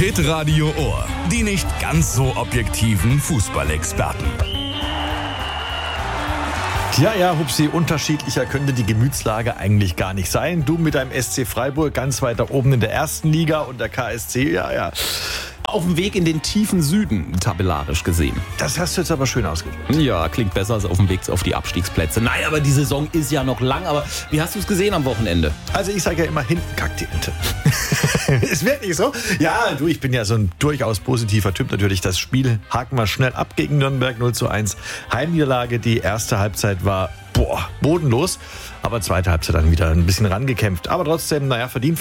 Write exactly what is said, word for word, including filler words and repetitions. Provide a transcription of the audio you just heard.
Hitradio Ohr. Die nicht ganz so objektiven Fußballexperten. Ja, ja, Hupsi, unterschiedlicher könnte die Gemütslage eigentlich gar nicht sein. Du mit deinem S C Freiburg ganz weiter oben in der ersten Liga und der K S C, ja, ja. Auf dem Weg in den tiefen Süden, tabellarisch gesehen. Das hast du jetzt aber schön ausgedrückt. Ja, klingt besser als auf dem Weg auf die Abstiegsplätze. Nein, aber die Saison ist ja noch lang. Aber wie hast du es gesehen am Wochenende? Also ich sage ja immer, hinten kackt die Ente. Ist wirklich so? Ja, du, ich bin ja so ein durchaus positiver Typ. Natürlich, das Spiel haken wir schnell ab gegen Nürnberg null zu eins. Heimniederlage, die erste Halbzeit war, boah, bodenlos. Aber zweite Halbzeit dann wieder ein bisschen rangekämpft. Aber trotzdem, naja, verdient